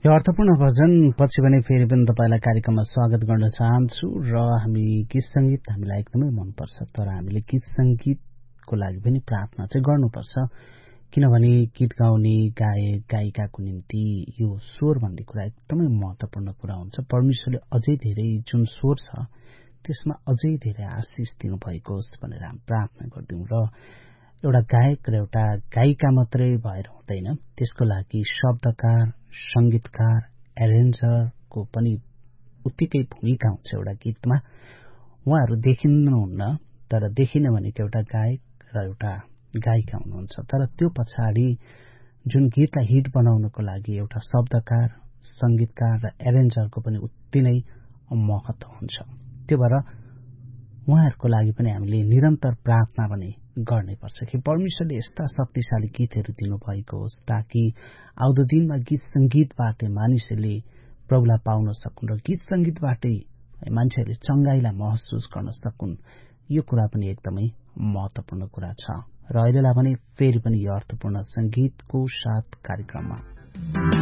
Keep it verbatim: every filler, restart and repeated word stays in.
यो अर्थपूर्ण भजन पछि भने फेरि पनि तपाईलाई कार्यक्रममा स्वागत गर्न चाहन्छु र हामी गीत संगीत हामीलाई एकदमै मनपर्छ, तर हामीले गीत संगीतको लागि पनि प्रार्थना चाहिँ गर्नुपर्छ, किनभने गीत गाउने गायक गायिकाको निम्ति यो स्वर भन्ने कुरा एकदमै महत्त्वपूर्ण कुरा हुन्छ। परमेश्वरले अझै धेरै जुन स्वर छ त्यसमा अझै धेरै आशिष दिनुभएको होस् भनेर हामी प्रार्थना गर्छौं र एउटा गायक र एउटा गायिका मात्रै भएर हुँदैन, त्यसको लागि शब्दकार, संगीतकार, एरेन्जरको पनि उत्तिकै भूमिका हुन्छ एउटा गीतमा। उहाँहरू देखिनुहुन्न, तर देखिने भनेको एउटा गायक र एउटा गायिका हुनुहुन्छ, तर त्यो पछाडि जुन गीतलाई हिट बनाउनको लागि एउटा शब्दकार, संगीतकार र एरेन्जरको पनि उत्ति नै महत्त्व हुन्छ। त्यो भएर उहाँहरूको लागि पनि हामीले निरन्तर प्रार्थना पनि गर्नुपर्छ कि परमेश्वरले यस्ता शक्तिशाली गीतहरू दिनुभएको होस् ताकि आउँदो दिनमा गीत संगीतबाट मानिसहरूले प्रभुलाई पाउन सकुन् र गीत संगीतबाटै मान्छेहरूले चंगाईलाई महसुस गर्न सकुन्। यो कुरा पनि एकदमै महत्त्वपूर्ण कुरा छ र अहिलेलाई भने फेरि पनि यो अर्थपूर्ण संगीतको साथ कार्यक्रममा